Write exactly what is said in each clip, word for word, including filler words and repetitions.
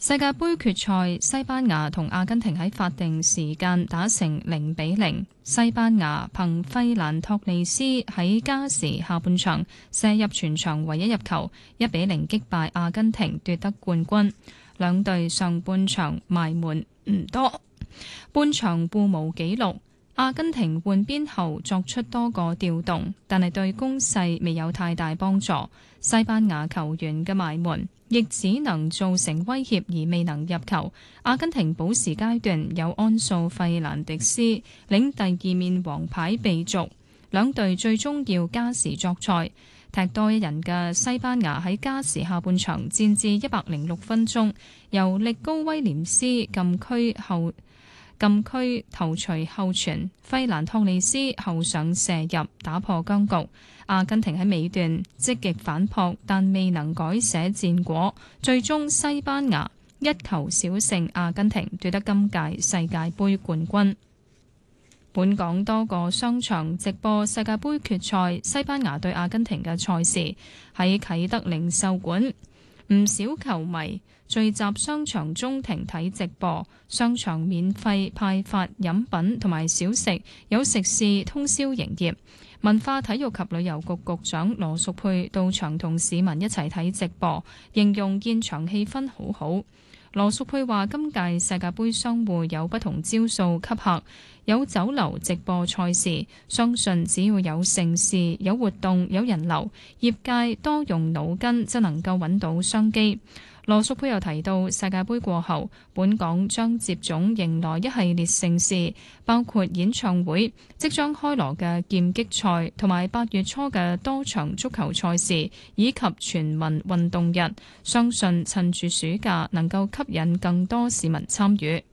世界盃決賽，西班牙同阿根廷喺法定時間打成零比零。西班牙憑費蘭托利斯喺加時下半場射入全場唯一入球，一比零擊敗阿根廷奪得冠軍。兩隊上半場埋門唔多，半場互無紀錄。阿根廷換邊後作出多個調動，但係對攻勢未有太大幫助。西班牙球員嘅埋門亦只能造成威脅而未能入球。阿根廷補時階段有安素費蘭迪斯領第二面黃牌被逐，兩隊最終要加時作賽。踢多一人嘅西班牙喺加時下半場戰至一百零六分鐘，由力高威廉斯禁區後禁區頭槌後傳，費蘭托利斯後上射入打破僵局。阿根廷喺尾段積極反撲，但未能改寫戰果，最終西班牙一球小勝阿根廷，奪得今屆世界盃冠軍。本港多個商場直播世界盃決賽，西班牙對阿根廷嘅賽事。喺啟德零售館，唔少球迷聚集商場中庭睇直播，商場免費派發飲品同埋小食，有食肆通宵營業。文化體育及旅遊局局長羅淑佩到場同市民一齊睇直播，形容現場氣氛好好。羅淑佩話：今屆世界盃商戶有不同招數吸客，有酒樓直播賽事，相信只要有盛事、有活動、有人流，業界多用腦筋，就能夠揾到商機。羅淑佩又提到，世界盃過後，本港將接踵迎來一系列盛事，包括演唱會、即將開鑼嘅劍擊賽，同埋八月初嘅多場足球賽事，以及全民運動日。相信趁住暑假能夠吸引更多市民參與。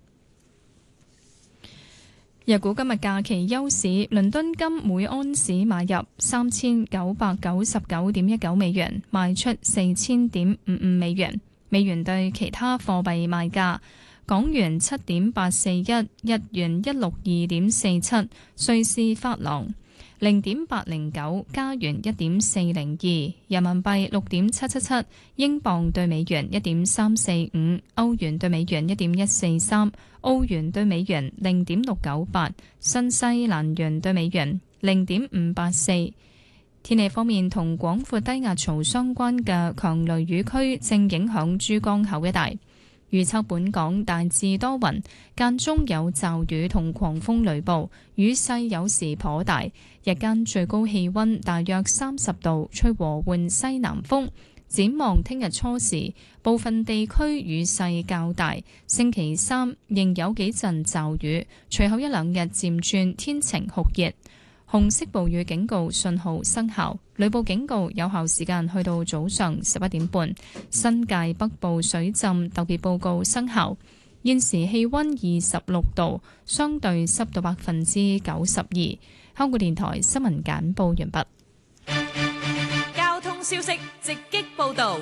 日股今日假期休市，倫敦金每安士買入三千九百九十九點一九美元，賣出四千點五五美元。美元對其他貨幣賣價：港元七點八四一，日元一六二點四七，瑞士法郎零點八零九，加元一點四零二，人民幣六點七七七，英鎊對美元一點三四五，歐元對美元一點一四三，澳元對美元零點六九八，新西蘭元對美元零點五八四。天氣方面，同廣闊低壓槽相關嘅強雷雨區正影響珠江口一帶。預測本港大致多雲，間中有驟雨同狂風雷暴，雨勢有時頗大。日間最高氣溫大約三十度，吹和緩西南風。展望聽日初時，部分地區雨勢較大。星期三仍有幾陣驟雨，隨後一兩日漸轉天晴酷熱。紅色暴雨警告信號生效，雷暴警告有效時間去到早上十一點半。新界北部水浸特別報告生效。現時氣溫二十六度，相對濕度百分之九十二。香港電台新聞簡報完畢。 交通消息直擊報道。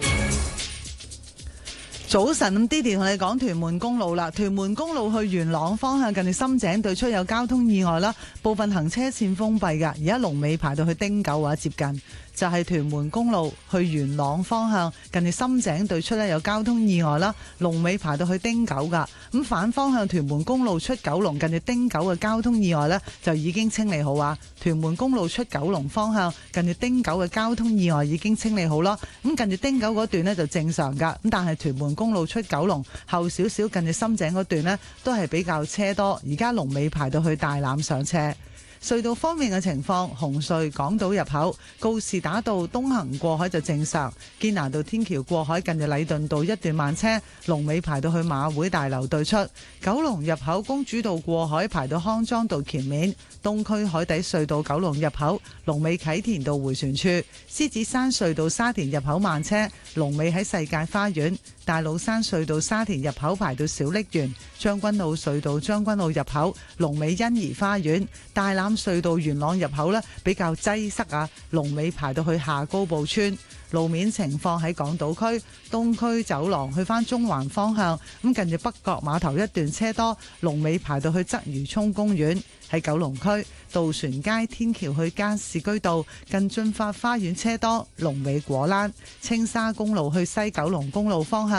早晨，咁 Didi 同你講屯門公路啦，屯門公路去元朗方向近住深井對出有交通意外啦，部分行車線封閉㗎，而家龍尾排到去汀九或者接近。就係屯門公路去元朗方向近住深井對出呢有交通意外啦，龍尾排到去汀九噶。咁反方向屯門公路出九龍近住汀九嘅交通意外呢就已經清理好啊。屯門公路出九龍方向近住汀九嘅交通意外已經清理好啦。咁近住汀九嗰段呢就正常噶，咁但係屯門公路出九龍後少少近住深井嗰段呢都係比較車多，而家龍尾排到去大欖上車。隧道方面嘅情況，紅隧港島入口告士打道東行過海就正常，堅拿道天橋過海近住禮頓道一段慢車，龍尾排到去馬會大樓對出。九龍入口公主道過海排到康莊道前面，東區海底隧道九龍入口龍尾啟田道迴旋處，獅子山隧道沙田入口慢車，龍尾喺世界花園。大老山隧道沙田入口排到小瀝源，將軍澳隧道將軍澳入口龍尾欣怡花園，大欖隧道元朗入口呢比較擠塞啊，龍尾排到去下高埔村。路面情況喺港島區東區走廊去返中環方向，咁近住北角碼頭一段車多，龍尾排到去鰂魚涌公園。喺九龍區渡船街天橋去加士居道近駿發花園車多，龍尾果欄。青沙公路去西九龍公路方向